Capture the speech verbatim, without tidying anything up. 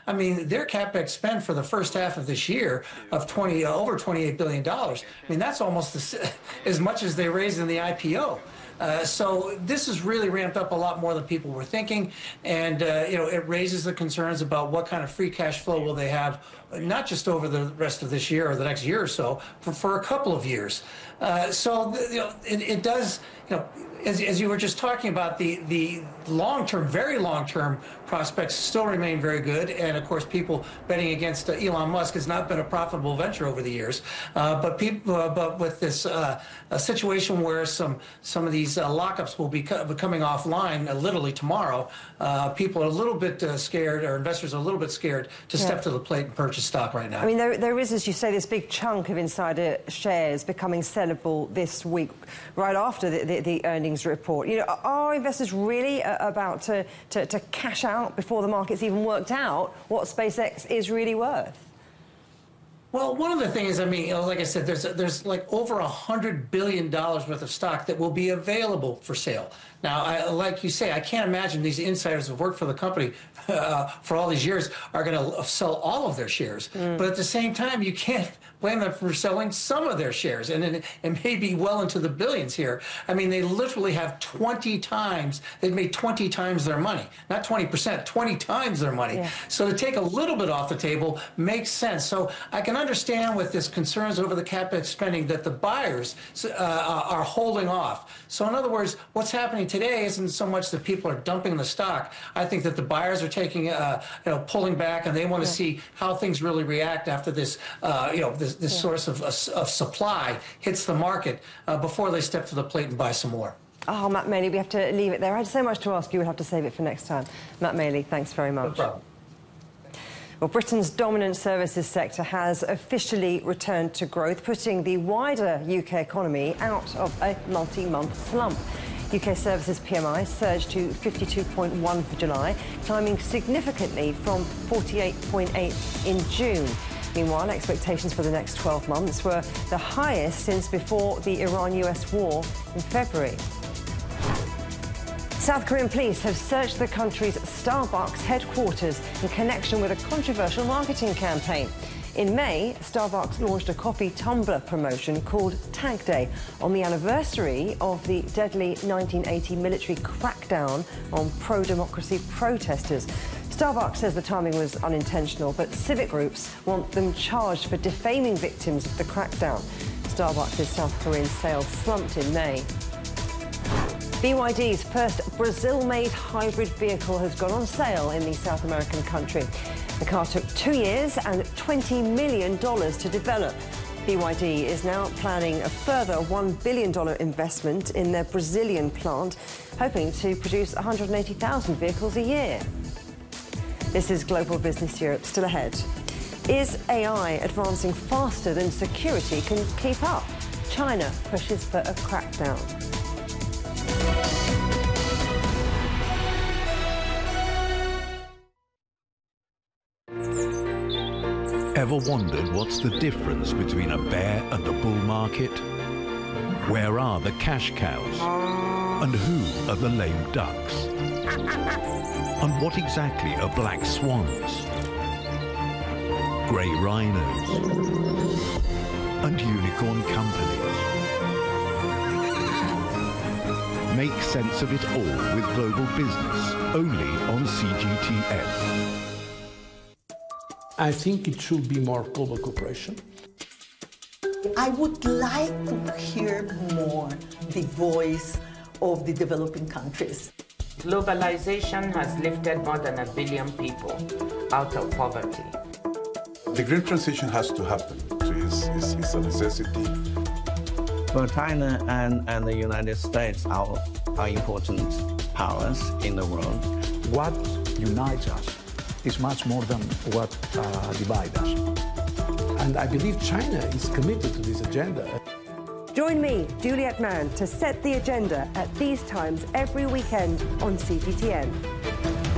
I mean, their CapEx spend for the first half of this year of twenty uh, over twenty-eight billion dollars. I mean, that's almost the, as much as they raised in the I P O. Uh, so this has really ramped up a lot more than people were thinking, and uh, you know, it raises the concerns about what kind of free cash flow will they have, not just over the rest of this year or the next year or so, for, for a couple of years. Uh, so you know, it, it does, you know, as, as you were just talking about, the the long-term, very long-term prospects still remain very good, and of course, people betting against uh, Elon Musk has not been a profitable venture over the years. Uh, but people, uh, but with this uh, a situation where some some of these uh, lockups will be, co- be coming offline uh, literally tomorrow, uh, people are a little bit uh, scared, or investors are a little bit scared to yeah. step to the plate and purchase stock right now. I mean, there there is, as you say, this big chunk of insider shares becoming sellable this week, right after the, the, the earnings report. You know, are investors really uh, about to, to, to cash out before the market's even worked out what SpaceX is really worth? Well, one of the things, I mean, you know, like I said, there's there's like over a hundred billion dollars worth of stock that will be available for sale. Now, I, like you say, I can't imagine these insiders who have worked for the company uh, for all these years are going to sell all of their shares. Mm. But at the same time, you can't blame them for selling some of their shares, and it, it may be well into the billions here. I mean, they literally have twenty times, they've made twenty times their money, not twenty percent, twenty times their money. Yeah. So to take a little bit off the table makes sense. So I can understand with this concerns over the CapEx spending that the buyers uh, are holding off. So in other words, what's happening today isn't so much that people are dumping the stock. I think that the buyers are taking, uh, you know, pulling back, and they want to yeah. see how things really react after this, uh, you know, this, this yeah. source of, of supply hits the market uh, before they step to the plate and buy some more. Oh, Matt Maley, we have to leave it there. I had so much to ask you, we'll have to save it for next time. Matt Maley, thanks very much. No problem. Well, Britain's dominant services sector has officially returned to growth, putting the wider U K economy out of a multi-month slump. U K services P M I surged to fifty-two point one for July, climbing significantly from forty-eight point eight in June. Meanwhile, expectations for the next twelve months were the highest since before the Iran U S war in February. South Korean police have searched the country's Starbucks headquarters in connection with a controversial marketing campaign. In May, Starbucks launched a coffee tumbler promotion called Tag Day on the anniversary of the deadly nineteen eighty military crackdown on pro-democracy protesters. Starbucks says the timing was unintentional, but civic groups want them charged for defaming victims of the crackdown. Starbucks' South Korean sales slumped in May. B Y D's first Brazil-made hybrid vehicle has gone on sale in the South American country. The car took two years and twenty million dollars to develop. B Y D is now planning a further one billion dollars investment in their Brazilian plant, hoping to produce one hundred eighty thousand vehicles a year. This is Global Business Europe. Still ahead. Is A I advancing faster than security can keep up? China pushes for a crackdown. Ever wondered what's the difference between a bear and a bull market? Where are the cash cows? And who are the lame ducks? And what exactly are black swans? Grey rhinos? And unicorn companies? Make sense of it all with Global Business, only on C G T N. I think it should be more global cooperation. I would like to hear more the voice of the developing countries. Globalization has lifted more than a billion people out of poverty. The green transition has to happen. It's, it's, it's a necessity. Well, China and, and the United States are, are important powers in the world. What unites us is much more than what uh, divides us. And I believe China is committed to this agenda. Join me, Juliet Mann, to set the agenda at these times every weekend on C G T N.